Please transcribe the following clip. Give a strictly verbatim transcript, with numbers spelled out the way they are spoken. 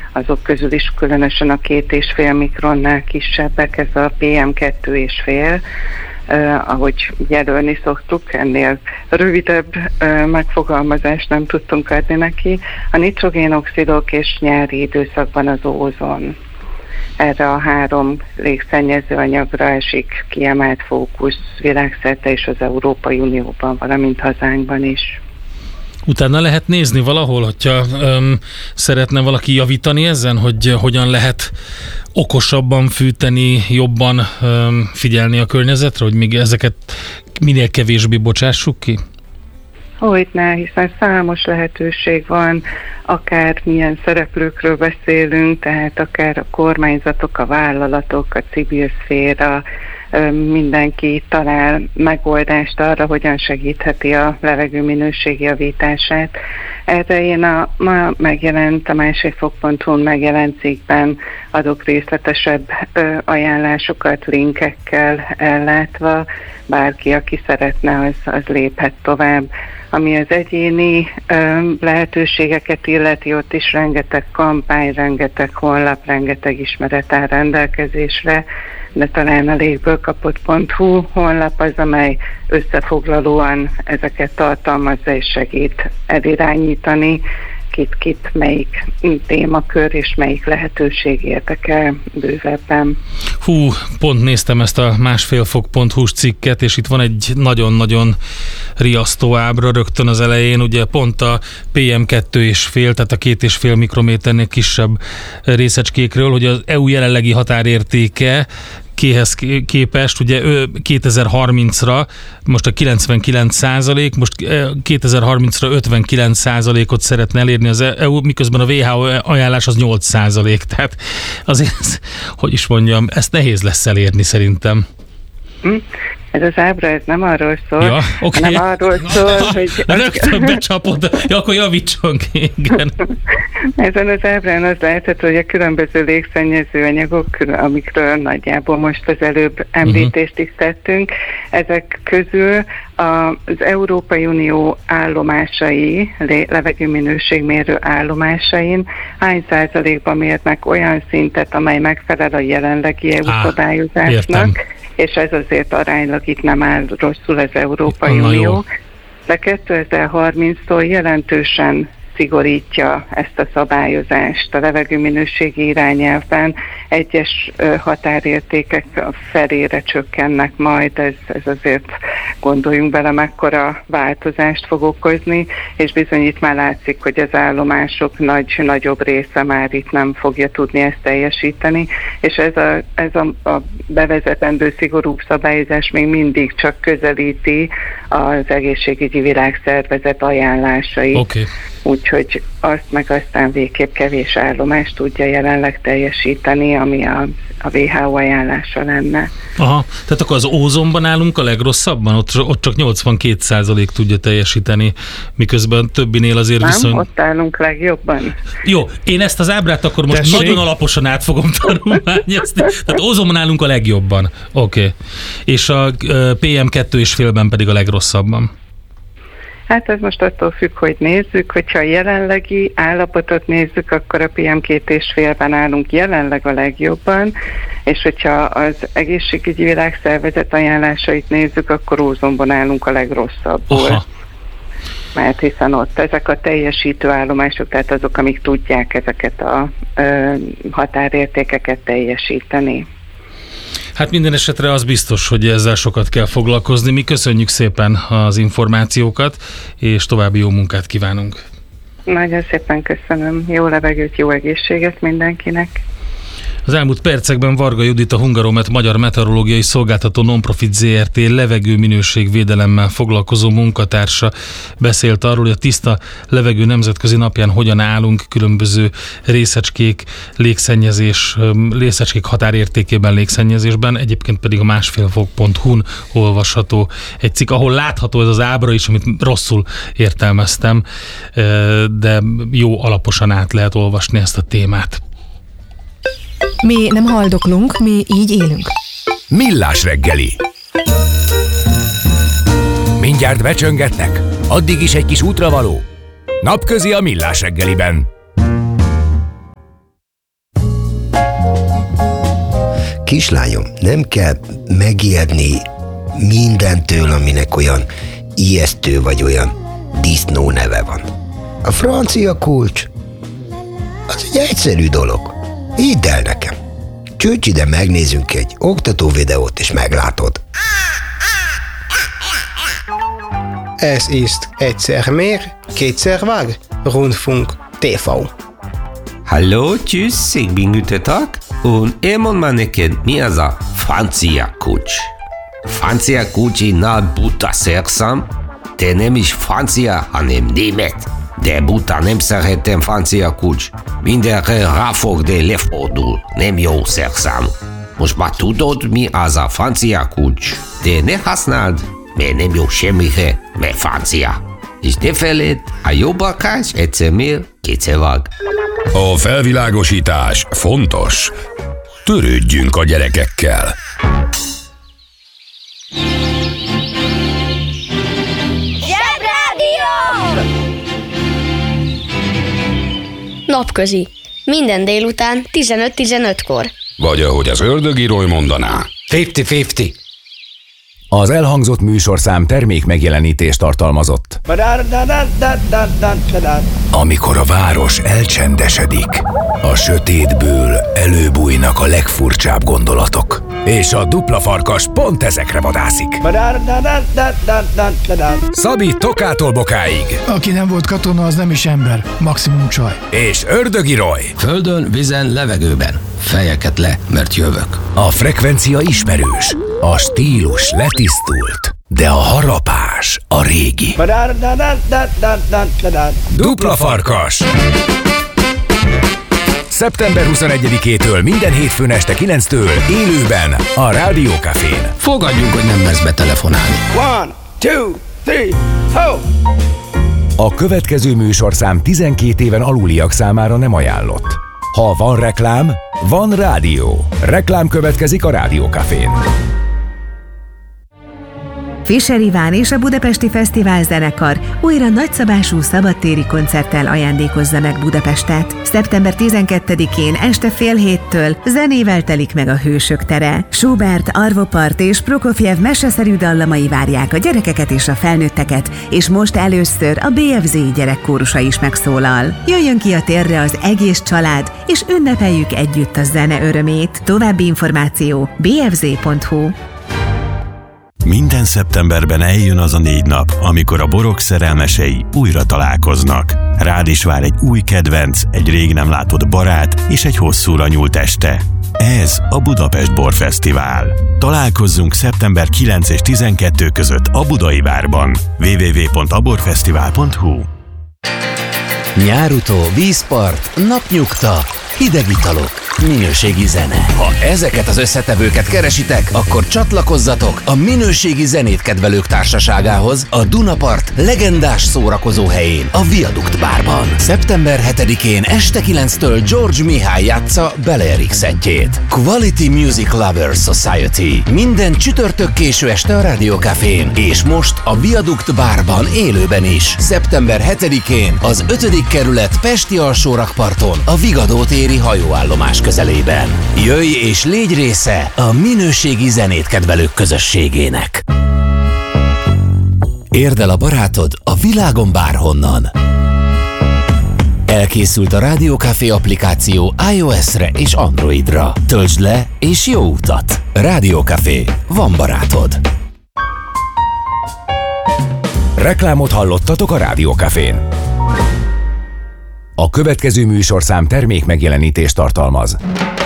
azok közül is különösen a két és fél mikronnál kisebbek, ez a pé em kettő és fél, Uh, ahogy jelölni szoktuk, ennél rövidebb uh, megfogalmazást nem tudtunk adni neki. A nitrogénoxidok és nyári időszakban az ózon. Erre a három légszennyező anyagra esik kiemelt fókusz világszerte és az Európai Unióban, valamint hazánkban is. Utána lehet nézni valahol, hogyha um, szeretne valaki javítani ezen, hogy hogyan lehet okosabban fűteni, jobban um, figyelni a környezetre, hogy még ezeket minél kevésbé bocsássuk ki? Hogyne, hiszen számos lehetőség van, akár milyen szereplőkről beszélünk, tehát akár a kormányzatok, a vállalatok, a civil szféra, mindenki talál megoldást arra, hogyan segítheti a levegő minőség javítását. Erre én a ma megjelent, a másodfok pont hu-n megjelent cikkben adok részletesebb ö, ajánlásokat, linkekkel ellátva. Bárki, aki szeretne, az, az léphet tovább. Ami az egyéni ö, lehetőségeket illeti, ott is rengeteg kampány, rengeteg honlap, rengeteg ismeret áll rendelkezésre, de talán a légből kapott pont hu honlap az, amely összefoglalóan ezeket tartalmazza és segít elirányítani, kit-kit melyik témakör és melyik lehetőség érdekel bővebben. Hú, pont néztem ezt a másfélfok pont hu-s cikket, és itt van egy nagyon-nagyon riasztó ábra rögtön az elején, ugye pont a pé em kettő és fél, tehát a két és fél mikrométernél kisebb részecskékről, hogy az é u jelenlegi határértéke kéhez képest, ugye kétezer-harmincra most a kilencvenkilenc százalék, most kétezer-harmincra ötvenkilenc százalékot szeretne elérni az é u, miközben a dupla vé há o ajánlás az nyolc százalék, tehát azért, hogy is mondjam, ezt nehéz lesz elérni szerintem. Hm? Ez az ábra, ez nem arról szól, ja, okay. hanem arról szól, hogy... Rögtön becsapod, ja, akkor javítson ki, igen. Ezen az ábrán az látható, hogy a különböző légszennyező anyagok, amikről nagyjából most az előbb említést is tettünk, ezek közül az Európai Unió állomásai, levegőminőségmérő állomásain hány százalékban mérnek olyan szintet, amely megfelel a jelenlegi é u Á, szabályozásnak, értem. És ez azért aránylag itt nem áll rosszul az Európai Unió, jó. De kétezer-harminctól jelentősen szigorítja ezt a szabályozást. A levegőminőségi irányelvben egyes határértékek felére csökkennek majd, ez, ez azért gondoljunk bele, mekkora változást fog okozni, és bizony itt már látszik, hogy az állomások nagy, nagyobb része már itt nem fogja tudni ezt teljesíteni, és ez a, ez a, a bevezetendő szigorúbb szabályozás még mindig csak közelíti az egészségügyi világszervezet ajánlásait. Okay. Úgyhogy azt meg aztán végképp kevés állomást tudja jelenleg teljesíteni, ami a, a dupla vé há o ajánlása lenne. Aha, tehát akkor az ózonban állunk a legrosszabban? Ott, ott csak nyolcvankét százalék tudja teljesíteni, miközben többinél azért Nem, viszont... ott állunk legjobban. Jó, én ezt az ábrát akkor most Tessék? nagyon alaposan át fogom tanulmányozni. Tehát ózonban állunk a legjobban. Oké. Okay. És a pé em kettő és félben pedig a legrosszabban. Hát ez most attól függ, hogy nézzük, hogyha a jelenlegi állapotot nézzük, akkor a pé em kettő és félben állunk jelenleg a legjobban, és hogyha az egészségügyi világszervezet ajánlásait nézzük, akkor ózonban állunk a legrosszabbul. Aha. Mert hiszen ott ezek a teljesítő állomások, tehát azok, amik tudják ezeket a ö, határértékeket teljesíteni. Hát minden esetre az biztos, hogy ezzel sokat kell foglalkozni. Mi köszönjük szépen az információkat, és további jó munkát kívánunk. Nagyon szépen köszönöm. Jó levegőt, jó egészséget mindenkinek. Az elmúlt percekben Varga Judit, a Hungaromet Magyar Meteorológiai Szolgáltató Nonprofit zé er té levegőminőségvédelemmel foglalkozó munkatársa beszélt arról, hogy a tiszta levegő nemzetközi napján hogyan állunk különböző részecskék légszennyezés, részecskék határértékében légszennyezésben, egyébként pedig a másfélfok pont hu-n olvasható egy cikk, ahol látható ez az ábra is, amit rosszul értelmeztem, de jó alaposan át lehet olvasni ezt a témát. Mi nem haldoklunk, mi így élünk. Millás reggeli. Mindjárt becsöngetnek, addig is egy kis útravaló. Napközi a Millás reggeliben. Kislányom, nem kell megijedni mindentől, aminek olyan ijesztő vagy olyan disznó neve van. A francia kulcs az egy egyszerű dolog. Hidd el nekem. Csücs ide, megnézzünk egy oktató videót, és meglátod. Ez ist egyszer mehr, kétszer vág, Rundfunk té vé. Hallo, tschüss, ik ben Gütetak und én mond már neked, mi az a francia kulcs. Francia kulcs én nagy buta szerszám, de nem is francia, hanem német. De buta nem szeretem francia kulcs. Mindenre ráfog, de lefordul, nem jó szerszám. Most már tudod, mi az a francia kulcs. De ne használd, mert nem jó semmire, mert francia. És ne feled, a jobbakás egyszer mér, kétszer vág. A felvilágosítás fontos. Törődjünk a gyerekekkel. Napközi. Minden délután tizenöt tizenötkor. Vagy ahogy az ördögírói mondaná. ötven-ötven. Az elhangzott műsorszám termék megjelenítést tartalmazott. Amikor a város elcsendesedik, a sötétből előbújnak a legfurcsább gondolatok. És a dupla farkas pont ezekre vadászik. Szabi Tokától Bokáig. Aki nem volt katona, az nem is ember, maximum csaj. És Ördögi Roy. Földön, vízen, levegőben. Fejeket le, mert jövök. A frekvencia ismerős, a stílus letisztult, de a harapás a régi. Dupla farkas. szeptember huszonegyedikétől minden hétfőn este kilenctől élőben a Rádió Cafén. Fogadjunk, hogy nem mersz betelefonálni. One, two, three, four. A következő műsorszám tizenkét éven aluliak számára nem ajánlott. Ha van reklám, van rádió. Reklám következik a Rádió Cafén. Fischer Iván és a Budapesti Fesztivál Zenekar újra nagyszabású szabadtéri koncerttel ajándékozza meg Budapestet. szeptember tizenkettedikén este fél héttől zenével telik meg a Hősök tere. Schubert, Arvo Part és Prokofjev meseszerű dallamai várják a gyerekeket és a felnőtteket, és most először a bé ef zé gyerekkórusa is megszólal. Jöjjön ki a térre az egész család, és ünnepeljük együtt a zene örömét. További információ bé ef zé pont hu. Minden szeptemberben eljön az a négy nap, amikor a borok szerelmesei újra találkoznak. Rád is vár egy új kedvenc, egy rég nem látott barát és egy hosszúra nyúlt este. Ez a Budapest Borfesztivál. Találkozzunk szeptember kilenc és tizenkettő között a Budai Várban. double-u double-u double-u pont a borfesztivál pont hu. Nyárutó, vízpart, napnyugta, hideg italok, minőségi zene. Ha ezeket az összetevőket keresitek, akkor csatlakozzatok a minőségi zenét kedvelők társaságához a Dunapart legendás szórakozó helyén, a Viadukt Bárban. szeptember hetedikén este kilenctől George Mihály játsza Bel-Air X-etjét. Quality Music Lovers Society. Minden csütörtök késő este a Rádió Cafén, és most a Viadukt Bárban élőben is. szeptember hetedikén az ötödik kerület Pesti alsórakparton a Vigadó téri hajóállomás közelében. Jöjj és légy része a minőségi zenét kedvelők közösségének. Érd el a barátod a világon bárhonnan. Elkészült a Rádió Café applikáció iOS-re és Androidra. Töltsd le és jó utat! Rádió Café. Van barátod. Reklámot hallottatok a Rádió Cafén. A következő műsorszám termék megjelenítést tartalmaz.